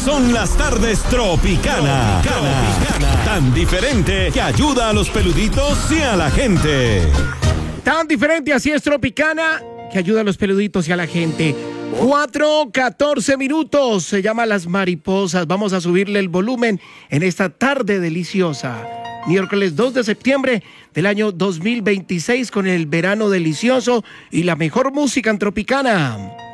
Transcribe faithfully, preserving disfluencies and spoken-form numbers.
son las tardes Tropicana. Tropicana. Tropicana. Tan diferente que ayuda a los peluditos y a la gente. Tan diferente, así es Tropicana, que ayuda a los peluditos y a la gente. Cuatro, catorce minutos, se llama Las Mariposas. Vamos a subirle el volumen en esta tarde deliciosa. Miércoles dos de septiembre del año dos mil veintiséis, con el verano delicioso y la mejor música en Tropicana.